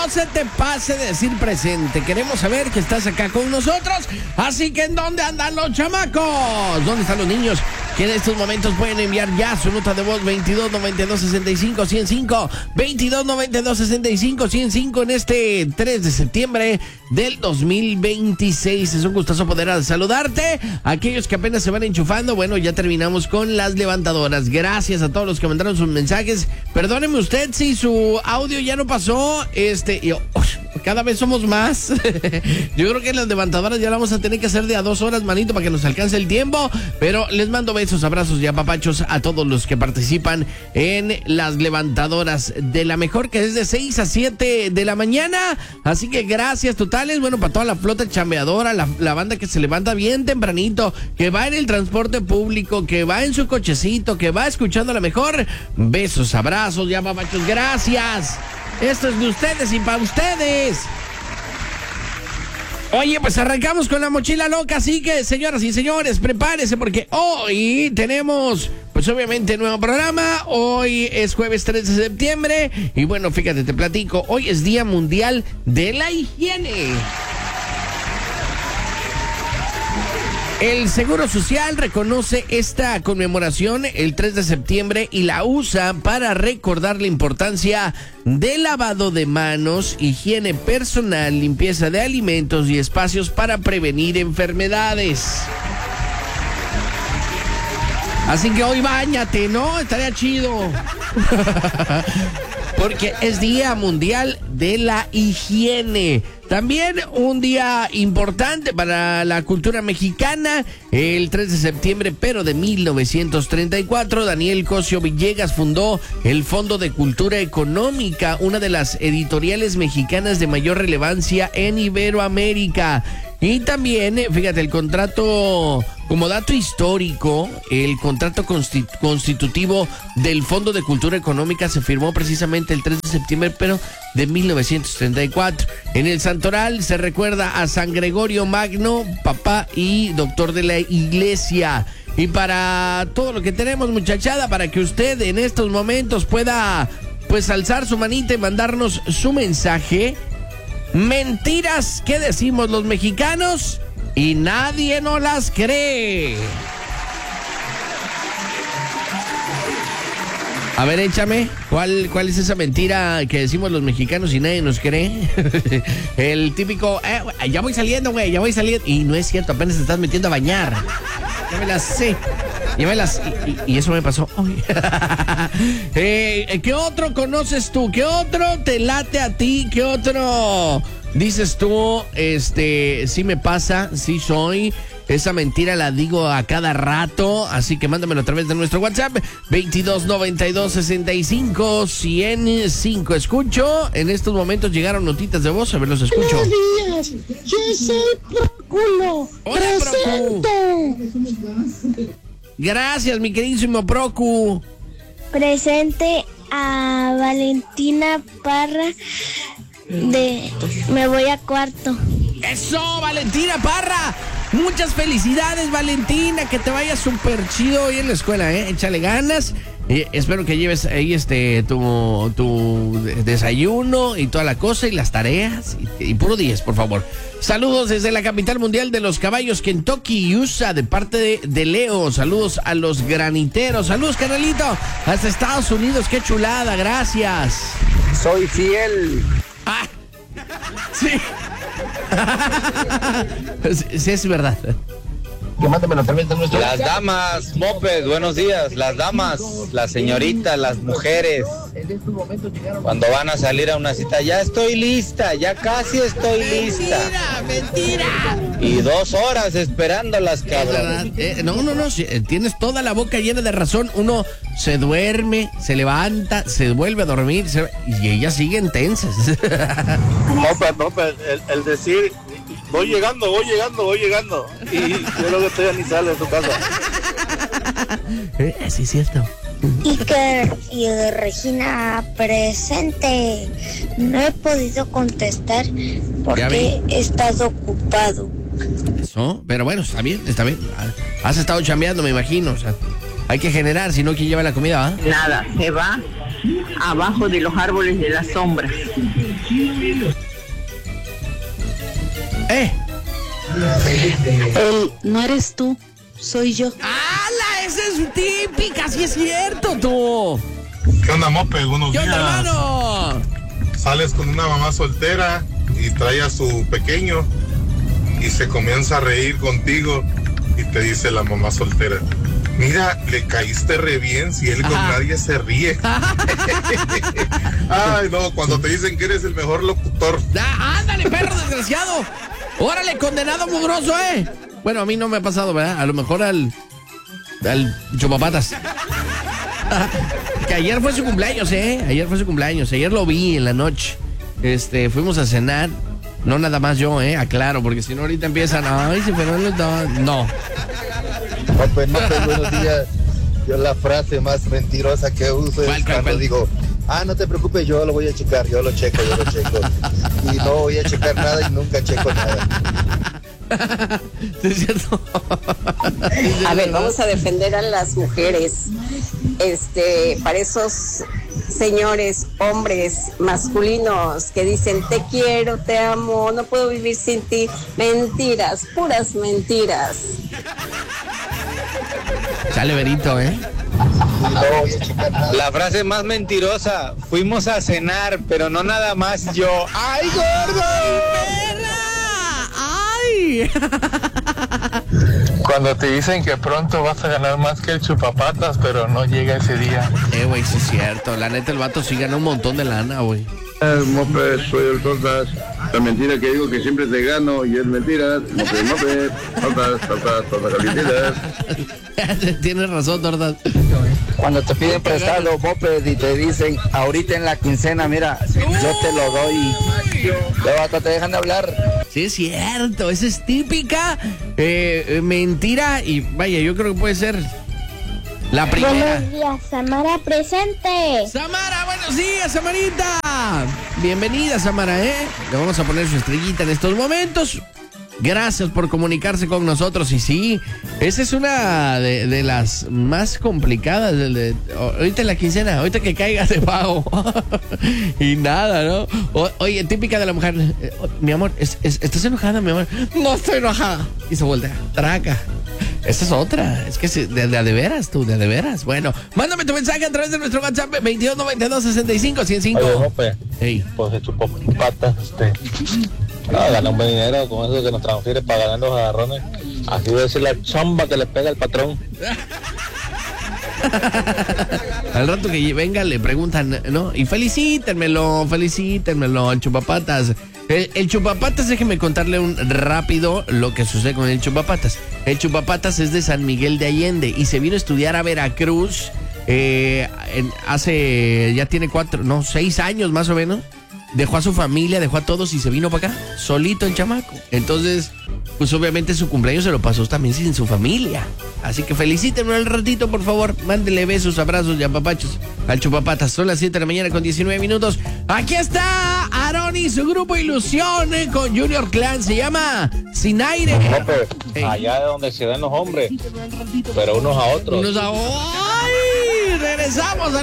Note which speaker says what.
Speaker 1: se te pase decir presente. Queremos saber que estás acá con nosotros. Así que, ¿en dónde andan los chamacos? ¿Dónde están los niños? Que en estos momentos pueden enviar ya su nota de voz 22 92 65 105 22 92 65 105 en este 3 de septiembre del 2026. Es un gustazo poder saludarte. Aquellos que apenas se van enchufando, bueno, ya terminamos con las levantadoras. Gracias a todos los que mandaron sus mensajes. Perdóneme usted si su audio ya no pasó. Cada vez somos más. Yo creo que las levantadoras ya la vamos a tener que hacer de a 2 horas, manito, para que nos alcance el tiempo. Pero les mando besos, abrazos y apapachos a todos los que participan en las levantadoras de la mejor, que es de 6 a 7 de la mañana. Así que gracias totales. Bueno, para toda la flota chambeadora, la banda que se levanta bien tempranito, que va en el transporte público, que va en su cochecito, que va escuchando la mejor. Besos, abrazos y apapachos. Gracias. Esto es de ustedes y para ustedes. Oye, pues arrancamos con la mochila loca, así que, señoras y señores, prepárense porque hoy tenemos, pues obviamente, nuevo programa. Hoy es jueves 3 de septiembre y bueno, fíjate, te platico, hoy es Día Mundial de la Higiene. El Seguro Social reconoce esta conmemoración el 3 de septiembre y la usa para recordar la importancia del lavado de manos, higiene personal, limpieza de alimentos y espacios para prevenir enfermedades. Así que hoy báñate, ¿no? Estaría chido. Porque es Día Mundial de la Higiene. También un día importante para la cultura mexicana, el 3 de septiembre, pero de 1934, Daniel Cosio Villegas fundó el Fondo de Cultura Económica, una de las editoriales mexicanas de mayor relevancia en Iberoamérica. Y también, fíjate, el contrato, como dato histórico, el contrato constitutivo del Fondo de Cultura Económica se firmó precisamente el 3 de septiembre, pero de 1934. En el Santoral se recuerda a San Gregorio Magno, papá y doctor de la iglesia. Y para todo lo que tenemos, muchachada, para que usted en estos momentos pueda, pues, alzar su manita y mandarnos su mensaje. Mentiras que decimos los mexicanos y nadie nos las cree. A ver, échame, ¿cuál es esa mentira que decimos los mexicanos y nadie nos cree? El típico, ya voy saliendo, güey, ya voy saliendo. Y no es cierto, apenas te estás metiendo a bañar. Ya me las sé. Y eso me pasó hoy. ¿Qué otro conoces tú? ¿Qué otro te late a ti? ¿Qué otro dices tú? Sí me pasa, sí soy. Esa mentira la digo a cada rato, así que mándamelo a través de nuestro WhatsApp 22 92 65 105. Escucho, en estos momentos llegaron notitas de voz, a ver, los escucho.
Speaker 2: Buenos días, yo soy Próculo.
Speaker 1: Hola,
Speaker 2: Presente.
Speaker 1: Gracias, mi queridísimo Procu.
Speaker 3: Presente a Valentina Parra de Me Voy a Cuarto.
Speaker 1: ¡Eso, Valentina Parra! Muchas felicidades, Valentina, que te vaya súper chido hoy en la escuela, échale ganas. Espero que lleves ahí tu desayuno y toda la cosa y las tareas y puro 10, por favor. Saludos desde la capital mundial de los caballos, Kentucky, USA, de parte de Leo. Saludos a los graniteros. Saludos, canalito, hasta Estados Unidos. Qué chulada, gracias.
Speaker 4: Soy fiel.
Speaker 1: Ah, sí. Sí, es verdad.
Speaker 4: Que mándamelo también de nuestro.
Speaker 5: Las damas, Moped, buenos días. Las damas, las señoritas, las mujeres, cuando van a salir a una cita, ya estoy lista, ya casi estoy lista.
Speaker 1: Mentira.
Speaker 5: Y 2 horas esperándolas, cabrón.
Speaker 1: No, tienes toda la boca llena de razón. Uno se duerme, se levanta, se vuelve a dormir y ellas siguen tensas.
Speaker 6: Moped, el decir, voy llegando. Y yo creo que usted ya ni sale de su casa.
Speaker 1: Sí, es cierto.
Speaker 3: Iker y Regina, presente. No he podido contestar porque he estado ocupado.
Speaker 1: Eso, pero bueno, está bien. Has estado chambeando, me imagino. O sea, hay que generar, si no, ¿quién lleva la comida, va?
Speaker 7: Nada, se va abajo de los árboles de la sombra.
Speaker 2: No eres tú, soy yo.
Speaker 1: ¡Hala! Esa es típica, sí es cierto, tú.
Speaker 7: ¿Qué onda, Mope? Buenos
Speaker 1: ¿Qué
Speaker 7: días.
Speaker 1: onda, hermano?
Speaker 7: Sales con una mamá soltera y trae a su pequeño y se comienza a reír contigo y te dice la mamá soltera: mira, le caíste re bien si él con nadie se ríe. Ay, no, cuando te dicen que eres el mejor locutor.
Speaker 1: ¡Ándale, perro desgraciado! ¡Órale, condenado mugroso, Bueno, a mí no me ha pasado, ¿verdad? A lo mejor al chupapatas. Que ayer fue su cumpleaños, Ayer fue su cumpleaños. Ayer lo vi en la noche. Fuimos a cenar. No nada más yo, aclaro, porque si no ahorita empiezan, ay, se fueron los dos. No.
Speaker 4: Mope, buenos días. Yo la frase más mentirosa que uso es cuando digo: no te preocupes, yo lo voy a checar, yo lo checo. Y no voy a checar nada y nunca checo nada.
Speaker 1: ¿Es cierto?
Speaker 8: A ver, vamos a defender a las mujeres. Para esos señores, hombres masculinos que dicen: te quiero, te amo, no puedo vivir sin ti. Mentiras, puras mentiras.
Speaker 1: Sale Berito,
Speaker 4: No voy a checar nada.
Speaker 5: La frase más mentirosa: fuimos a cenar, pero no nada más yo. ¡Ay, gordo!
Speaker 1: ¡Ay!
Speaker 7: Cuando te dicen que pronto vas a ganar más que el chupapatas, pero no llega ese día.
Speaker 1: Güey, sí es cierto. La neta, el vato sí gana un montón de lana, güey.
Speaker 6: Mope, soy el Tortas. La mentira que digo que siempre te gano y es mentira. Mope, Tortas, calientitas.
Speaker 1: Tienes razón, Tortas.
Speaker 4: Cuando te piden prestado, Mope, y te dicen: ahorita en la quincena, mira, yo te lo doy. Luego hasta te dejan de hablar.
Speaker 1: Sí, es cierto. Esa es típica mentira. Y vaya, yo creo que puede ser la primera.
Speaker 3: Buenos días, Samara presente.
Speaker 1: Samara, buenos días, Samarita. Bienvenida, Samara, Le vamos a poner su estrellita en estos momentos. Gracias por comunicarse con nosotros. Y sí, esa es una de las más complicadas. Ahorita en la quincena, ahorita que caiga de pago. Y nada, ¿no? Oye, típica de la mujer. Mi amor, ¿estás enojada, mi amor? No estoy enojada. Y se voltea. Traca. Esa es otra. Es que de veras, tú, de veras. Bueno, mándame tu mensaje a través de nuestro WhatsApp 2292-65-105.
Speaker 5: Oye, Mope,
Speaker 4: Pues se chupó patas,
Speaker 5: gana un buen dinero con eso que nos transfiere para ganar los agarrones. Así debe ser la chamba que le pega el patrón.
Speaker 1: Al rato que venga le preguntan, ¿no? Y felicítenmelo al chupapatas. El chupapatas, déjeme contarle un rápido lo que sucede con el chupapatas. El chupapatas es de San Miguel de Allende y se vino a estudiar a Veracruz hace, ya tiene 6 años más o menos. Dejó a su familia, dejó a todos y se vino para acá, solito el chamaco. Entonces, pues obviamente su cumpleaños se lo pasó también sin su familia. Así que felicítenlo al ratito, por favor. Mándele besos, abrazos y apapachos al chupapatas. Son las 7 de la mañana con 19 minutos. Aquí está Aarón y su grupo Ilusión con Junior Clan. Se llama Sin Aire.
Speaker 5: Allá de donde se dan los hombres, pero unos a otros.
Speaker 1: ¡Ay! Regresamos a